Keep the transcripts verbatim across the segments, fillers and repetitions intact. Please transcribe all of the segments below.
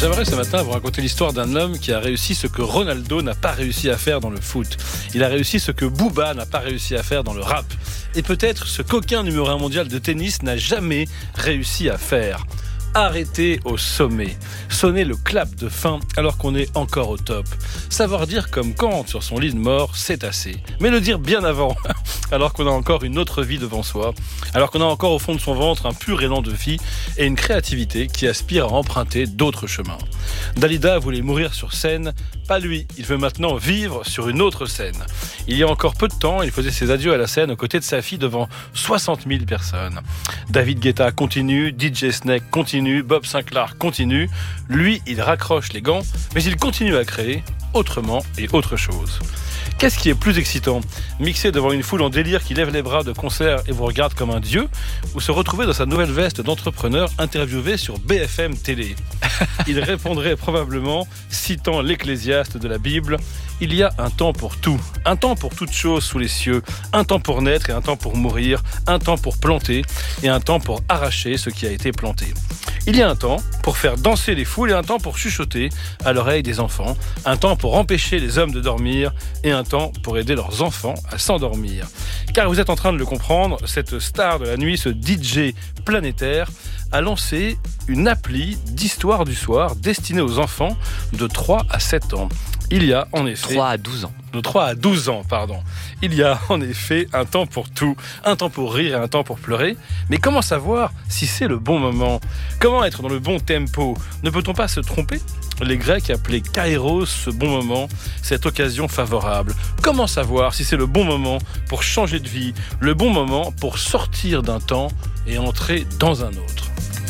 J'aimerais ce matin vous raconter l'histoire d'un homme qui a réussi ce que Ronaldo n'a pas réussi à faire dans le foot. Il a réussi ce que Booba n'a pas réussi à faire dans le rap. Et peut-être ce qu'aucun numéro un mondial de tennis n'a jamais réussi à faire. Arrêter au sommet, sonner le clap de fin alors qu'on est encore au top. Savoir dire comme Kant sur son lit de mort, c'est assez. Mais le dire bien avant, alors qu'on a encore une autre vie devant soi, alors qu'on a encore au fond de son ventre un pur élan de vie et une créativité qui aspire à emprunter d'autres chemins. Dalida voulait mourir sur scène, pas lui, il veut maintenant vivre sur une autre scène. Il y a encore peu de temps, il faisait ses adieux à la scène aux côtés de sa fille devant soixante mille personnes. David Guetta continue, D J Snake continue, Bob Sinclair continue. Lui, il raccroche les gants, mais il continue à créer autrement et autre chose. Qu'est-ce qui est plus excitant ? Mixer devant une foule en délire qui lève les bras de concert et vous regarde comme un dieu, ou se retrouver dans sa nouvelle veste d'entrepreneur interviewé sur B F M Télé ? Il répondrait probablement, citant l'Ecclésiaste de la Bible, « Il y a un temps pour tout, un temps pour toute chose sous les cieux, un temps pour naître et un temps pour mourir, un temps pour planter et un temps pour arracher ce qui a été planté. » Il y a un temps pour faire danser les foules et un temps pour chuchoter à l'oreille des enfants, un temps pour empêcher les hommes de dormir et un temps pour aider leurs enfants à s'endormir. Car vous êtes en train de le comprendre, cette star de la nuit, ce D J planétaire, a lancé une appli d'histoire du soir destinée aux enfants de trois à sept ans. Il y a en effet... trois à douze ans. De trois à douze ans, pardon. Il y a en effet un temps pour tout, un temps pour rire et un temps pour pleurer. Mais comment savoir si c'est le bon moment ? Comment être dans le bon tempo ? Ne peut-on pas se tromper ? Les Grecs appelaient kairos ce bon moment, cette occasion favorable. Comment savoir si c'est le bon moment pour changer de vie, le bon moment pour sortir d'un temps et entrer dans un autre ?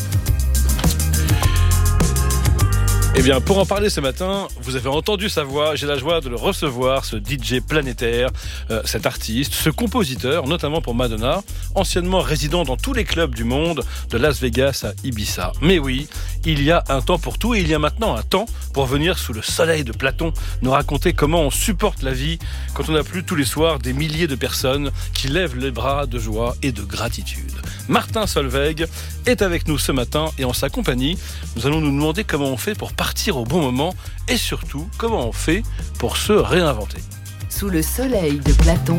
Eh bien, pour en parler ce matin, vous avez entendu sa voix, j'ai la joie de le recevoir, ce D J planétaire, euh, cet artiste, ce compositeur, notamment pour Madonna, anciennement résident dans tous les clubs du monde, de Las Vegas à Ibiza. Mais oui, il y a un temps pour tout et il y a maintenant un temps pour venir sous le soleil de Platon nous raconter comment on supporte la vie quand on n'a plus tous les soirs des milliers de personnes qui lèvent les bras de joie et de gratitude. Martin Solveig est avec nous ce matin et en sa compagnie, nous allons nous demander comment on fait pour partir au bon moment et surtout comment on fait pour se réinventer. Sous le soleil de Platon,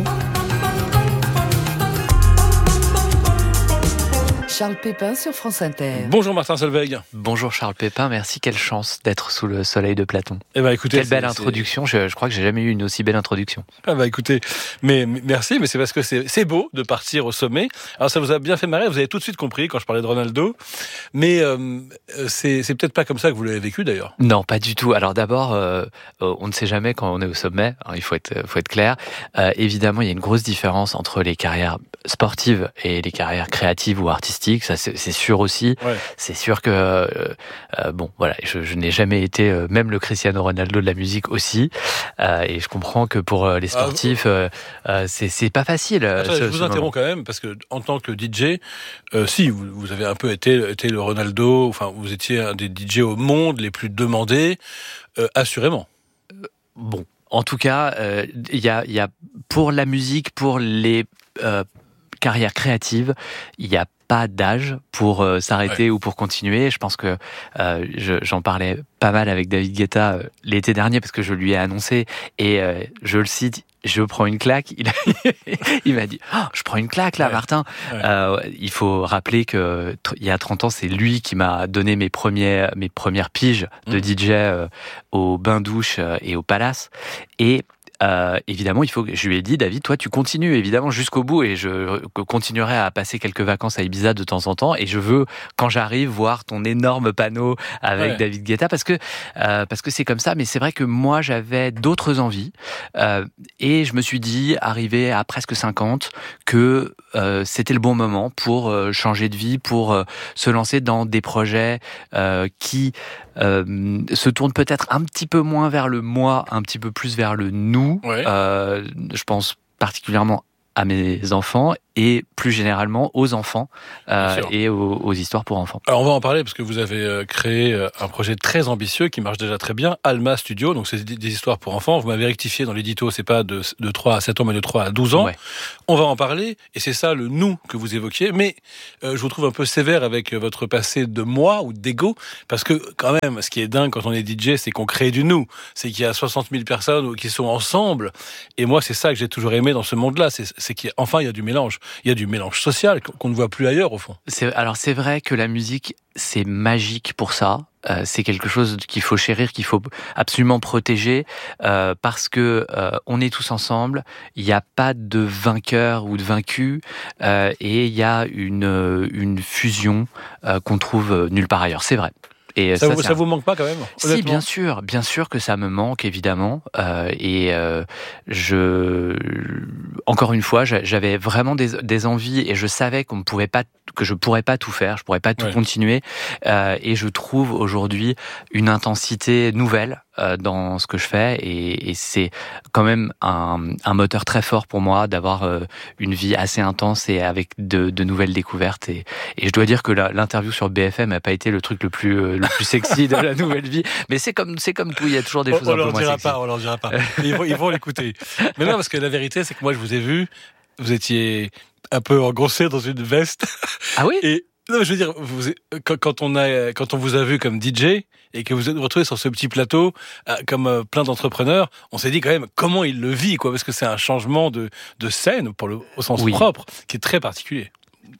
Charles Pépin sur France Inter. Bonjour Martin Solveig. Bonjour Charles Pépin, merci, quelle chance d'être sous le soleil de Platon. Eh ben, écoutez, quelle belle c'est, introduction, je, je crois que j'ai jamais eu une aussi belle introduction. Ah bah écoutez, mais, mais merci, mais c'est parce que c'est, c'est beau de partir au sommet. Alors ça vous a bien fait marrer, vous avez tout de suite compris quand je parlais de Ronaldo, mais euh, c'est, c'est peut-être pas comme ça que vous l'avez vécu d'ailleurs. Non, pas du tout. Alors d'abord, euh, on ne sait jamais quand on est au sommet, hein, il faut être, faut être clair. Euh, évidemment, il y a une grosse différence entre les carrières sportives et les carrières créatives ou artistiques, ça c'est, c'est sûr aussi. Ouais. C'est sûr que euh, euh, bon, voilà, je, je n'ai jamais été euh, même le Cristiano Ronaldo de la musique aussi, euh, et je comprends que pour euh, les sportifs, euh, euh, c'est c'est pas facile. Attends, ce, je vous interromps quand même parce que en tant que D J, euh, si vous, vous avez un peu été, été le Ronaldo, enfin vous étiez un des D J au monde les plus demandés, euh, assurément. Euh, bon, en tout cas, il euh, y a il y a pour la musique, pour les euh, carrières créatives, il y a pas d'âge pour euh, s'arrêter ouais. ou pour continuer. Je pense que euh, je, j'en parlais pas mal avec David Guetta euh, l'été dernier parce que je lui ai annoncé et euh, je le cite, je prends une claque. Il, a, il m'a dit oh, je prends une claque là, ouais. Martin. Ouais. Euh, il faut rappeler que il y a trente ans, c'est lui qui m'a donné mes premiers mes premières piges de mmh. D J euh, au bain-douche euh, et au Palace et Euh, évidemment, il faut que je lui ai dit, David, toi, tu continues évidemment jusqu'au bout et je continuerai à passer quelques vacances à Ibiza de temps en temps et je veux, quand j'arrive, voir ton énorme panneau avec ouais. David Guetta parce que euh, parce que c'est comme ça. Mais c'est vrai que moi, j'avais d'autres envies euh, et je me suis dit, arrivé à presque cinquante, que euh, c'était le bon moment pour euh, changer de vie, pour euh, se lancer dans des projets euh, qui euh, se tournent peut-être un petit peu moins vers le moi, un petit peu plus vers le nous. Ouais. Euh, je pense particulièrement à mes enfants et plus généralement aux enfants euh, et aux, aux histoires pour enfants. Alors on va en parler parce que vous avez créé un projet très ambitieux qui marche déjà très bien, Alma Studio, donc c'est des histoires pour enfants. Vous m'avez rectifié dans l'édito, c'est pas de, de trois à sept ans mais de trois à douze ans. Ouais. On va en parler et c'est ça le nous que vous évoquiez, mais euh, je vous trouve un peu sévère avec votre passé de moi ou d'ego, parce que quand même ce qui est dingue quand on est D J, c'est qu'on crée du nous, c'est qu'il y a soixante mille personnes qui sont ensemble, et moi c'est ça que j'ai toujours aimé dans ce monde-là, c'est, c'est qu'enfin il y a du mélange. Il y a du mélange social qu'on ne voit plus ailleurs, au fond. C'est, alors, c'est vrai que la musique, c'est magique pour ça. Euh, c'est quelque chose qu'il faut chérir, qu'il faut absolument protéger, euh, parce que euh, on est tous ensemble. Il n'y a pas de vainqueur ou de vaincu, euh, et il y a une, une fusion euh, qu'on trouve nulle part ailleurs. C'est vrai. Et ça, ça, vous, ça vous manque pas quand même? Si, bien sûr, bien sûr que ça me manque évidemment. Euh, et euh, je, encore une fois, j'avais vraiment des, des envies et je savais qu'on ne pouvait pas, que je pourrais pas tout faire, je pourrais pas tout ouais. continuer. Euh, et je trouve aujourd'hui une intensité nouvelle euh, dans ce que je fais, et, et c'est quand même un, un moteur très fort pour moi d'avoir euh, une vie assez intense et avec de, de nouvelles découvertes. Et, et je dois dire que la, l'interview sur B F M n'a pas été le truc le plus euh, le plus sexy de la nouvelle vie, mais c'est comme c'est comme tout, il y a toujours des on, choses on un peu moins sexy. Pas, on leur dira pas, ils vont, ils vont l'écouter. Mais non, parce que la vérité, c'est que moi je vous ai vu, vous étiez un peu engrossé dans une veste. Ah oui. Et non, je veux dire, vous, quand, quand on a, quand on vous a vu comme D J et que vous êtes retrouvé sur ce petit plateau euh, comme euh, plein d'entrepreneurs, on s'est dit quand même comment il le vit, quoi, parce que c'est un changement de de scène pour le au sens oui. propre qui est très particulier.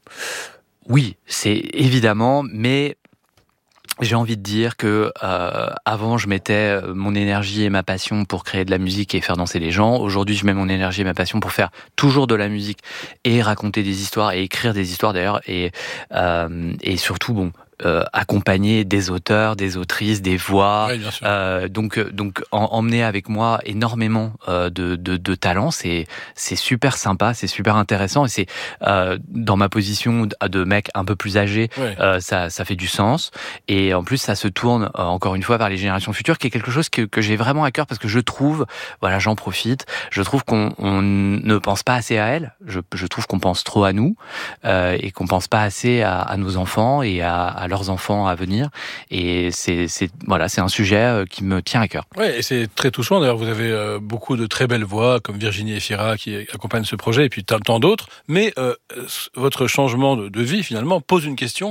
Oui, c'est évidemment, mais j'ai envie de dire que euh, avant je mettais mon énergie et ma passion pour créer de la musique et faire danser les gens. Aujourd'hui, je mets mon énergie et ma passion pour faire toujours de la musique et raconter des histoires et écrire des histoires d'ailleurs, et euh, et surtout bon. Euh, accompagner des auteurs, des autrices, des voix, oui, euh, donc donc en, emmener avec moi énormément euh, de, de de talents, c'est c'est super sympa, c'est super intéressant, et c'est euh, dans ma position de mec un peu plus âgé, oui. euh, ça ça fait du sens, et en plus ça se tourne euh, encore une fois vers les générations futures, qui est quelque chose que que j'ai vraiment à cœur, parce que je trouve, voilà, j'en profite, je trouve qu'on on ne pense pas assez à elles, je je trouve qu'on pense trop à nous, euh, et qu'on pense pas assez à, à nos enfants et à, à leurs enfants à venir, et c'est, c'est voilà, c'est un sujet qui me tient à cœur. Ouais, et c'est très touchant. D'ailleurs, vous avez euh, beaucoup de très belles voix comme Virginie Efira qui accompagne ce projet, et puis tant d'autres. Mais euh, votre changement de, de vie finalement pose une question,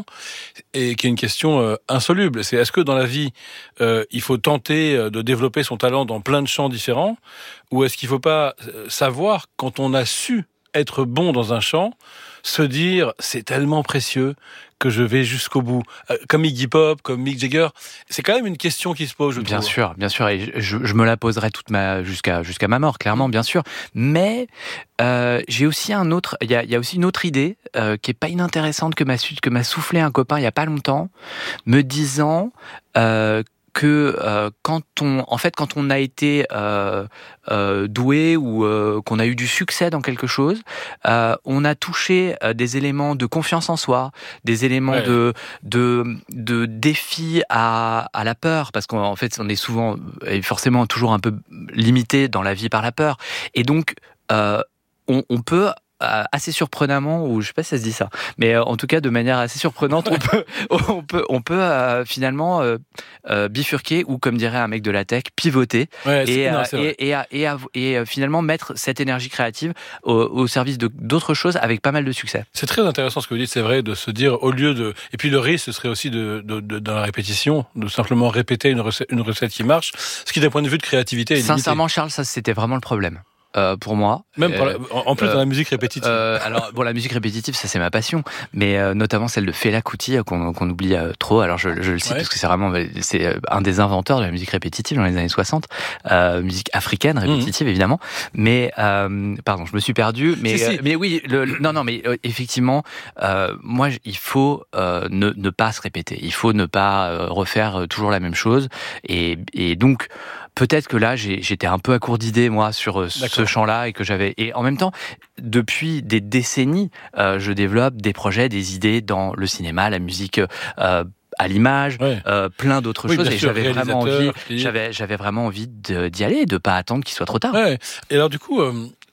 et qui est une question euh, insoluble. C'est est-ce que dans la vie euh, il faut tenter de développer son talent dans plein de champs différents, ou est-ce qu'il faut pas savoir, quand on a su être bon dans un champ, se dire c'est tellement précieux que je vais jusqu'au bout, euh, comme Iggy Pop, comme Mick Jagger. C'est quand même une question qui se pose, je bien trouve. sûr, bien sûr, et je, je me la poserai toute ma jusqu'à jusqu'à ma mort, clairement, bien sûr. Mais euh, j'ai aussi un autre, il y a, y a aussi une autre idée euh, qui est pas inintéressante, que m'a que m'a soufflé un copain il y a pas longtemps, me disant euh, que euh, quand on, en fait, quand on a été euh, euh, doué ou euh, qu'on a eu du succès dans quelque chose, euh, on a touché euh, des éléments de confiance en soi, des éléments ouais. de de de défi à à la peur, parce qu'en fait, on est souvent et forcément toujours un peu limité dans la vie par la peur, et donc euh, on, on peut Euh, assez surprenamment, ou je sais pas si ça se dit ça, mais euh, en tout cas de manière assez surprenante, on peut, on peut, on peut euh, finalement euh, euh, bifurquer, ou comme dirait un mec de la tech, pivoter, ouais, et, non, euh, et, et, et, et, et finalement mettre cette énergie créative au, au service de d'autres choses avec pas mal de succès. C'est très intéressant ce que vous dites, c'est vrai, de se dire au lieu de, et puis le risque ce serait aussi de, de, de dans la répétition, de simplement répéter une recette, une recette qui marche, ce qui d'un point de vue de créativité est limité. Sincèrement, Charles, ça c'était vraiment le problème. Euh, pour moi. Même pour la, en plus euh, dans la musique répétitive. Euh, alors bon, la musique répétitive, ça c'est ma passion, mais euh, notamment celle de Fela Kuti qu'on, qu'on oublie euh, trop. Alors je, je le cite ouais. parce que c'est vraiment c'est un des inventeurs de la musique répétitive dans les années soixante, euh, musique africaine répétitive mmh. évidemment. Mais euh, pardon, je me suis perdu. Mais si, si. Euh, mais oui, le, non non, mais euh, effectivement, euh, moi il faut euh, ne ne pas se répéter. Il faut ne pas euh, refaire toujours la même chose. Et et donc peut-être que là j'ai, j'étais un peu à court d'idées moi sur euh, ce champ-là, et que j'avais, et en même temps depuis des décennies euh, je développe des projets, des idées dans le cinéma, la musique, euh, à l'image, ouais. euh, plein d'autres oui, choses, et sûr, j'avais vraiment envie, j'avais, j'avais vraiment envie de, d'y aller, de pas attendre qu'il soit trop tard. Ouais. Et alors du coup, euh,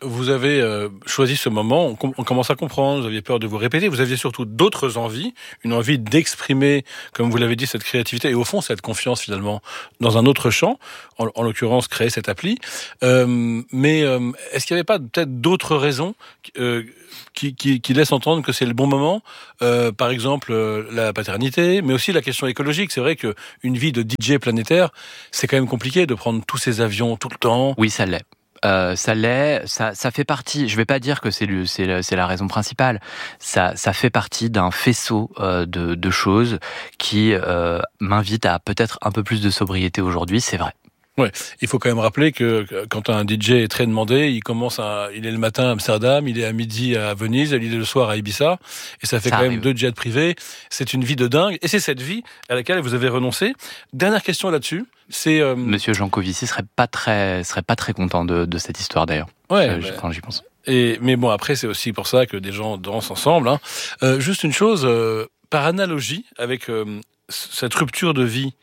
vous avez euh, choisi ce moment, on, com- on commence à comprendre, vous aviez peur de vous répéter, vous aviez surtout d'autres envies, une envie d'exprimer, comme vous l'avez dit, cette créativité et au fond cette confiance finalement dans un autre champ, en, en l'occurrence créer cette appli. Euh, mais euh, est-ce qu'il n'y avait pas peut-être d'autres raisons euh, qui, qui, qui laissent entendre que c'est le bon moment, euh, par exemple euh, la paternité, mais aussi la question écologique. C'est vrai qu'une vie de D J planétaire, c'est quand même compliqué de prendre tous ces avions tout le temps. Oui, ça l'est. Euh, ça l'est, ça, ça fait partie. Je vais pas dire que c'est le, c'est, le, c'est la raison principale. Ça, ça fait partie d'un faisceau euh, de, de choses qui euh, m'invitent à peut-être un peu plus de sobriété aujourd'hui. C'est vrai. Ouais, il faut quand même rappeler que quand un D J est très demandé, il commence à, il est le matin à Amsterdam, il est à midi à Venise, il est le soir à Ibiza, et ça fait ça quand arrive. Même deux jets privés. C'est une vie de dingue, et c'est cette vie à laquelle vous avez renoncé. Dernière question là-dessus, c'est euh... Monsieur Jancovici serait pas très, serait pas très content de, de cette histoire d'ailleurs. Ouais, je, quand j'y pense. Et mais bon, après c'est aussi pour ça que des gens dansent ensemble. Hein. Euh, juste une chose, euh, par analogie avec euh, cette rupture de vie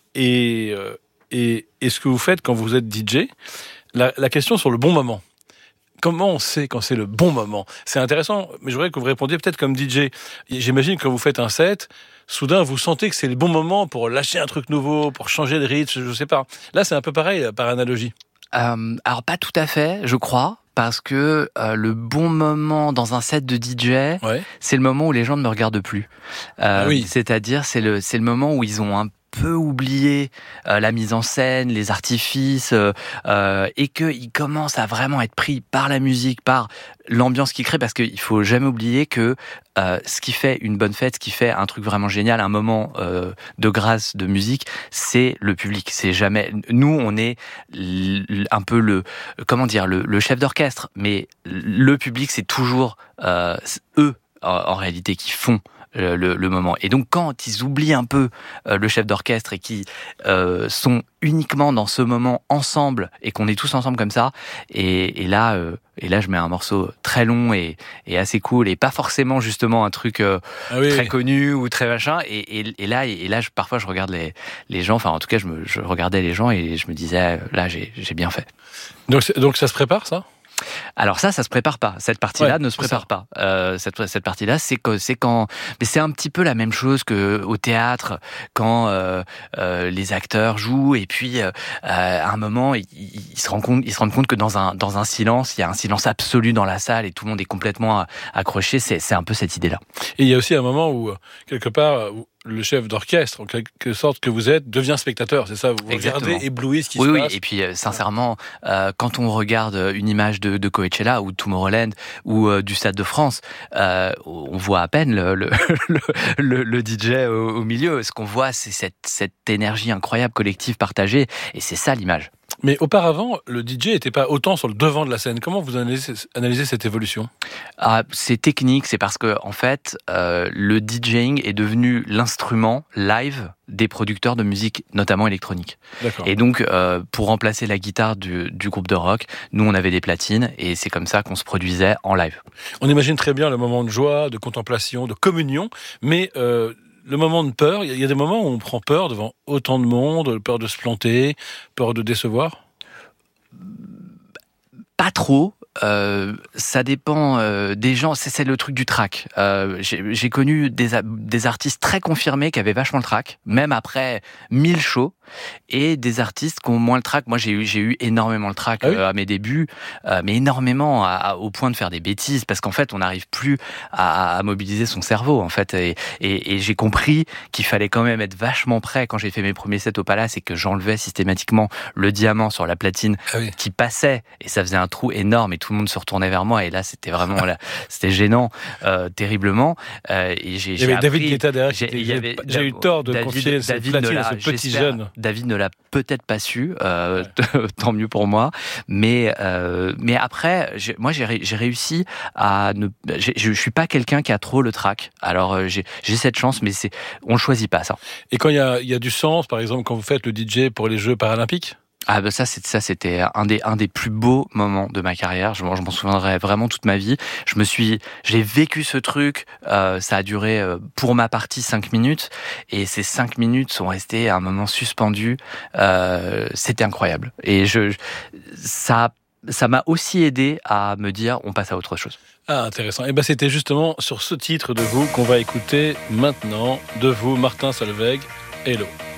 et euh, Et, et ce que vous faites quand vous êtes D J, la, la question sur le bon moment. Comment on sait quand c'est le bon moment ? C'est intéressant, mais je voudrais que vous répondiez peut-être comme D J. J'imagine que quand vous faites un set, soudain vous sentez que c'est le bon moment pour lâcher un truc nouveau, pour changer de rythme, je sais pas. Là, c'est un peu pareil par analogie. Euh, alors pas tout à fait, je crois. Parce que euh, le bon moment dans un set de D J, ouais. c'est le moment où les gens ne me regardent plus. Euh, ah oui. C'est-à-dire, c'est le, c'est le moment où ils ont un peu oublié euh, la mise en scène, les artifices, euh, euh, et qu'ils commencent à vraiment être pris par la musique, par l'ambiance qu'ils créent, parce qu'il faut jamais oublier que euh, ce qui fait une bonne fête, ce qui fait un truc vraiment génial, un moment euh, de grâce, de musique, c'est le public. C'est jamais. Nous, on est l- un peu le, comment dire, le, le chef d'orchestre, mais le public, c'est toujours euh, eux en, en réalité qui font. Le, le, le moment. Et donc, quand ils oublient un peu euh, le chef d'orchestre et qui euh, sont uniquement dans ce moment ensemble et qu'on est tous ensemble comme ça, et, et là, euh, et là, je mets un morceau très long et, et assez cool et pas forcément justement un truc euh, ah oui. très connu ou très machin. Et, et, et là, et là, je, parfois, je regarde les, les gens. Enfin, en tout cas, je, me, je regardais les gens et je me disais, là, j'ai, j'ai bien fait. Donc, donc, ça se prépare, ça ? Alors ça, ça se prépare pas. Cette partie-là ouais, ne se prépare ça. pas. Euh, cette, cette partie-là, c'est que c'est quand, mais c'est un petit peu la même chose que au théâtre quand euh, euh, les acteurs jouent et puis euh, à un moment ils, ils se rendent compte, ils se rendent compte que dans un dans un silence, il y a un silence absolu dans la salle et tout le monde est complètement accroché. C'est c'est un peu cette idée-là. Et il y a aussi un moment où quelque part où le chef d'orchestre, en quelque sorte que vous êtes, devient spectateur, c'est ça ? Vous Exactement. Regardez ébloui ce qui oui, se oui. passe. Oui, et puis euh, sincèrement, euh, quand on regarde une image de, de Coachella ou Tomorrowland ou euh, du Stade de France, euh, on voit à peine le, le, le, le, le D J au, au milieu. Ce qu'on voit, c'est cette, cette énergie incroyable collective partagée, et c'est ça l'image. Mais auparavant, le D J n'était pas autant sur le devant de la scène. Comment vous analysez, analysez cette évolution ? Ah, c'est technique, c'est parce que en fait, euh, le DJing est devenu l'instrument live des producteurs de musique, notamment électronique. D'accord. Et donc, euh, pour remplacer la guitare du, du groupe de rock, nous, on avait des platines, et c'est comme ça qu'on se produisait en live. On imagine très bien le moment de joie, de contemplation, de communion, mais... Euh le moment de peur, il y a des moments où on prend peur devant autant de monde, peur de se planter, peur de décevoir ? Pas trop. Euh, ça dépend euh, des gens. C'est, c'est le truc du track. Euh, j'ai, j'ai connu des, des artistes très confirmés qui avaient vachement le track, même après mille shows, et des artistes qui ont moins le track. Moi, j'ai eu, j'ai eu énormément le track ah oui euh, à mes débuts, euh, mais énormément à, à, au point de faire des bêtises, parce qu'en fait, on n'arrive plus à, à mobiliser son cerveau, en fait. Et, et, et j'ai compris qu'il fallait quand même être vachement prêt quand j'ai fait mes premiers sets au Palace et que j'enlevais systématiquement le diamant sur la platine ah oui. qui passait, et ça faisait un trou énorme, et tout le monde se retournait vers moi, et là, c'était vraiment, là, c'était gênant, euh, terriblement. Euh, et j'ai, il y avait appris, David Guetta derrière. J'ai, j'ai, avait, j'ai eu tort de David, confier cette David platine à ce petit jeune. David ne l'a peut-être pas su, euh, ouais. tant mieux pour moi. Mais euh, mais après, j'ai, moi j'ai, j'ai réussi à ne, j'ai, je suis pas quelqu'un qui a trop le trac. Alors j'ai, j'ai cette chance, mais c'est, on le choisit pas ça. Et quand il y a il y a du sens, par exemple, quand vous faites le D J pour les Jeux paralympiques. Ah ben ça, c'est, ça c'était un des un des plus beaux moments de ma carrière. Je, je m'en souviendrai vraiment toute ma vie. Je me suis, j'ai vécu ce truc. Euh, ça a duré euh, pour ma partie cinq minutes, et ces cinq minutes sont restées un moment suspendu. Euh, c'était incroyable. Et je, ça. ça m'a aussi aidé à me dire on passe à autre chose. Ah, intéressant. Et ben c'était justement sur ce titre de vous qu'on va écouter maintenant, de vous, Martin Solveig, Hello.